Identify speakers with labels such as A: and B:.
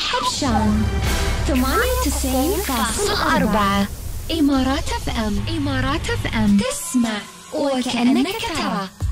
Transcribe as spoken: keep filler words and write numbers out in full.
A: حبشان ثمانية وتسعين فاصلة أربعة إمارات اف ام. إمارات اف ام، تسمع وكأنك ترى.